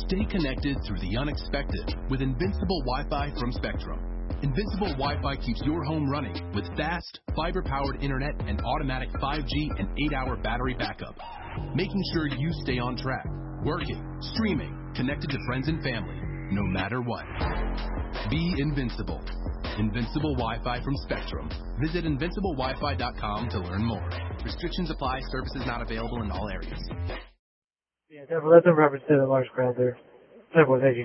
Stay connected through the unexpected with Invincible Wi-Fi from Spectrum. Invincible Wi-Fi keeps your home running with fast, fiber-powered internet and automatic 5G and 8-hour battery backup, making sure you stay on track, working, streaming, connected to friends and family, no matter what. Be invincible. Invincible Wi-Fi from Spectrum. Visit invinciblewifi.com to learn more. Restrictions apply. Services not available in all areas. Yeah, Denver, let them represent the large crowd there. Denver, thank you.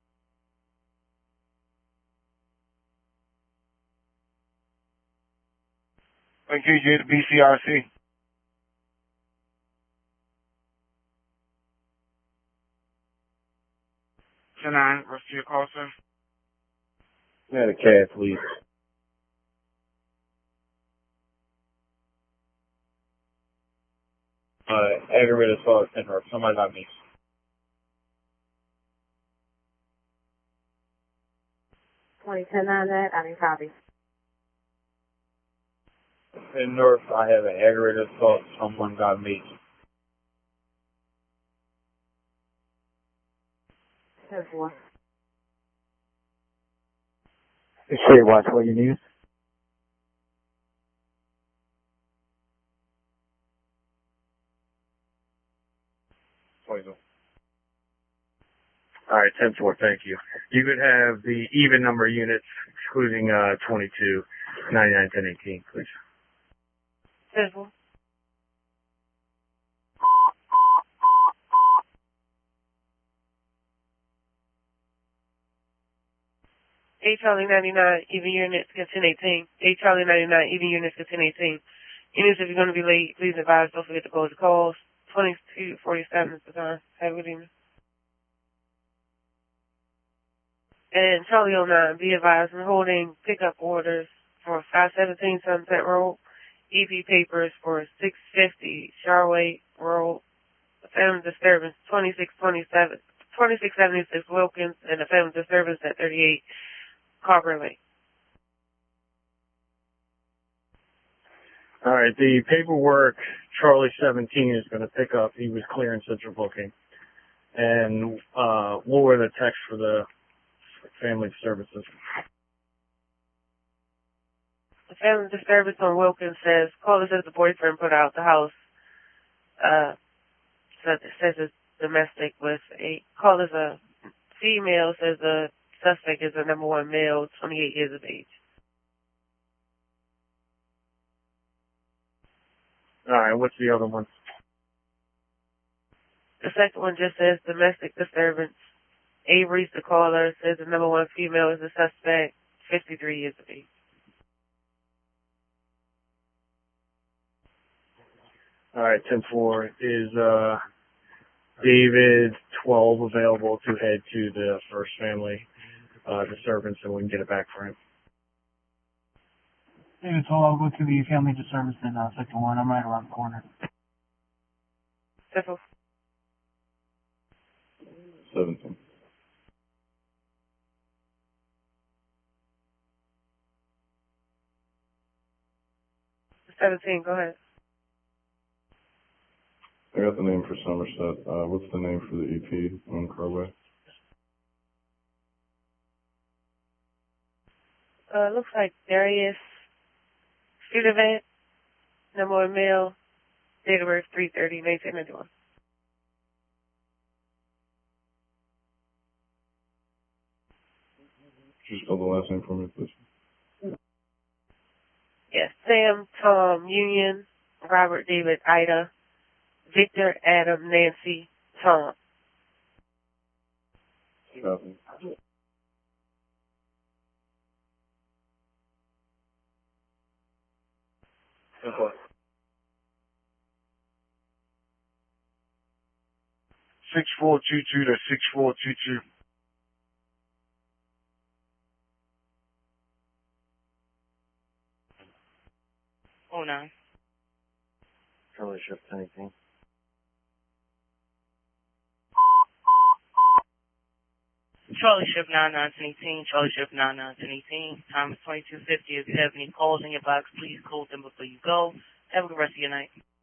Thank you, to BCRC. 10-9, rest of your call, sir. Yeah, the cat, please. Aggravated assault, 10 or somebody got me. that, I mean, copy. In North, I have an aggravated assault, someone got me. 10-4. Say watch what you need. Alright, 10-4, thank you. You could have the even number of units, excluding 22, 99, 10, 18, please. 10-4. Charlie 99, even units to 1018. Charlie 99, even units to 1018. Units, if you're going to be late, please advise. Don't forget to close the calls. 22:47 is the time. Have a good evening. And Charlie 09, be advised, we're holding pickup orders for 517 Sunset Road, EP papers for 650 Charway Road, a family disturbance 2676 Wilkins, and a family disturbance at 38 Carver Lane. All right, the paperwork Charlie 17 is going to pick up. He was clearing central booking. And what were the texts for the family services? The family disturbance on Wilkins says, caller says the boyfriend put out the house. Says it's domestic with a caller's a female, says the suspect is a number 1 male, 28 years of age. All right, what's the other one? The second one just says domestic disturbance. Avery's the caller, says the number 1 female is the suspect, 53 years of age. All right, 10-4. Is David 12 available to head to the first family disturbance so we can get it back for him? David 12, I'll go to the family disturbance in Sector 1. I'm right around the corner. 17. Go ahead. I got the name for Somerset. What's the name for the EP on Carway? Looks like Darius Studevant, number 1 male, date of birth 3/30/1991. Could you spell the last name for me, please? Yes, Sam, Tom, Union, Robert, David, Ida, Victor, Adam, Nancy, Tom. Copy. Okay. 6422 to 6422. Oh, 09. Charlie shift anything. Charlie Shift 991018, Charlie Shift 991018. Time is 22:50. If you have any calls in your box, please code them before you go. Have a good rest of your night.